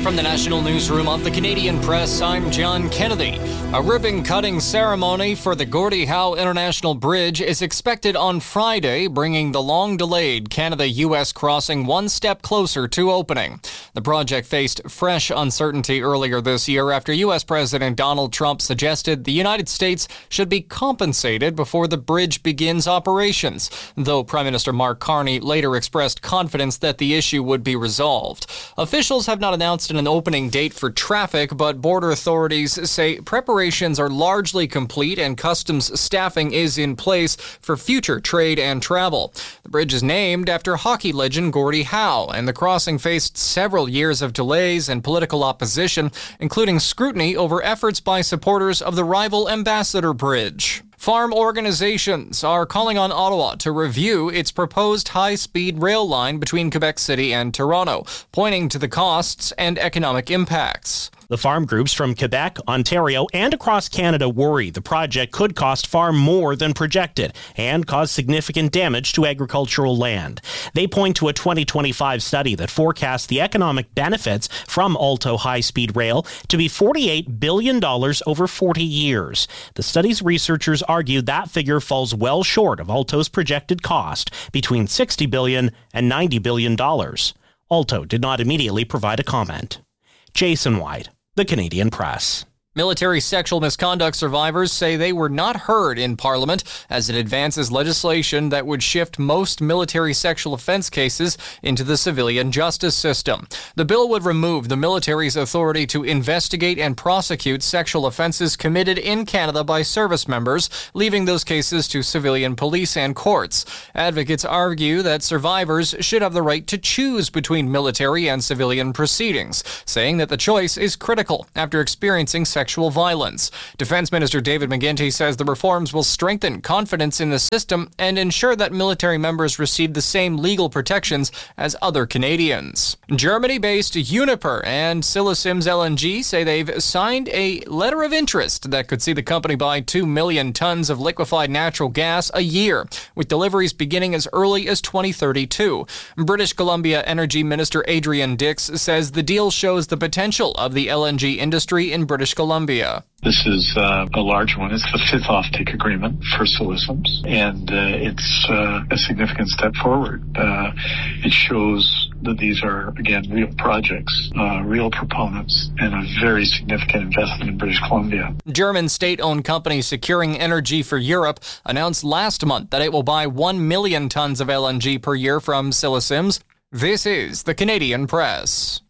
From the National Newsroom of the Canadian Press, I'm John Kennedy. A ribbon-cutting ceremony for the Gordie Howe International Bridge is expected on Friday, bringing the long-delayed Canada-U.S. crossing one step closer to opening. The project faced fresh uncertainty earlier this year after U.S. President Donald Trump suggested the United States should be compensated before the bridge begins operations, though Prime Minister Mark Carney later expressed confidence that the issue would be resolved. Officials have not announced an opening date for traffic, but border authorities say preparations are largely complete and customs staffing is in place for future trade and travel. The bridge is named after hockey legend Gordie Howe, and the crossing faced several years of delays and political opposition, including scrutiny over efforts by supporters of the rival Ambassador Bridge. Farm organizations are calling on Ottawa to review its proposed high-speed rail line between Quebec City and Toronto, pointing to the costs and economic impacts. The farm groups from Quebec, Ontario, and across Canada worry the project could cost far more than projected and cause significant damage to agricultural land. They point to a 2025 study that forecasts the economic benefits from Alto high-speed rail to be $48 billion over 40 years. The study's researchers argue that figure falls well short of Alto's projected cost, between $60 billion and $90 billion. Alto did not immediately provide a comment. Jason White, The Canadian Press. Military sexual misconduct survivors say they were not heard in Parliament as it advances legislation that would shift most military sexual offense cases into the civilian justice system. The bill would remove the military's authority to investigate and prosecute sexual offenses committed in Canada by service members, leaving those cases to civilian police and courts. Advocates argue that survivors should have the right to choose between military and civilian proceedings, saying that the choice is critical after experiencing sexual violence. Defense Minister David McGuinty says the reforms will strengthen confidence in the system and ensure that military members receive the same legal protections as other Canadians. Germany-based Uniper and Silesims LNG say they've signed a letter of interest that could see the company buy 2 million tons of liquefied natural gas a year, with deliveries beginning as early as 2032. British Columbia Energy Minister Adrian Dix says the deal shows the potential of the LNG industry in British Columbia. This is a large one. It's the fifth offtake agreement for Silesims, and it's a significant step forward. It shows that these are, again, real projects, real proponents, and a very significant investment in British Columbia. German state-owned company Securing Energy for Europe announced last month that it will buy 1 million tons of LNG per year from Silesims. This is the Canadian Press.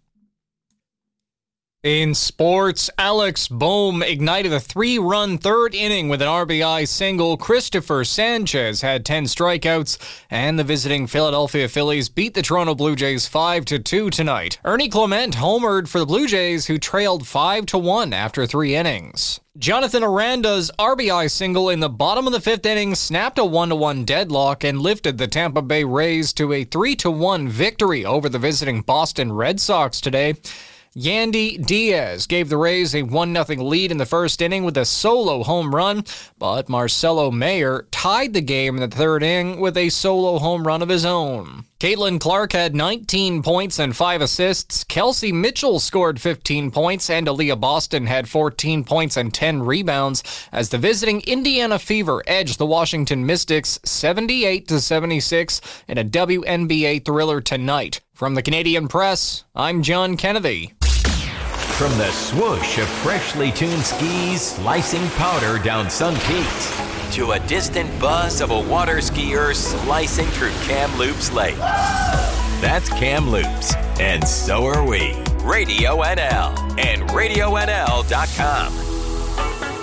In sports, Alex Bohm ignited a 3-run third inning with an RBI single. Christopher Sanchez had 10 strikeouts, and the visiting Philadelphia Phillies beat the Toronto Blue Jays 5-2 tonight. Ernie Clement homered for the Blue Jays, who trailed 5-1 after 3 innings. Jonathan Aranda's RBI single in the bottom of the 5th inning snapped a 1-1 deadlock and lifted the Tampa Bay Rays to a 3-1 victory over the visiting Boston Red Sox today. Yandy Diaz gave the Rays a 1-0 lead in the first inning with a solo home run, but Marcelo Mayer tied the game in the third inning with a solo home run of his own. Caitlin Clark had 19 points and 5 assists. Kelsey Mitchell scored 15 points, and Aaliyah Boston had 14 points and 10 rebounds as the visiting Indiana Fever edged the Washington Mystics 78-76 in a WNBA thriller tonight. From the Canadian Press, I'm John Kennedy. From the swoosh of freshly tuned skis slicing powder down Sun Peaks to a distant buzz of a water skier slicing through Kamloops Lake. That's Kamloops, and so are we. Radio NL and RadioNL.com.